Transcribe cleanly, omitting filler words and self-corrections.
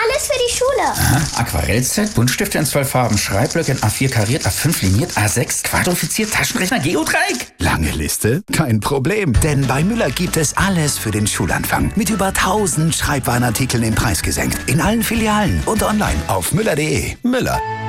Alles für die Schule. Aha. Aquarellset, Buntstifte in 12 Farben, Schreibblöcke in A4 kariert, A5 liniert, A6 quadrifiziert, Taschenrechner, Geodreieck. Lange Liste? Kein Problem, denn bei Müller gibt es alles für den Schulanfang. Mit über 1000 Schreibwarenartikeln im Preis gesenkt. In allen Filialen und online auf müller.de. Müller,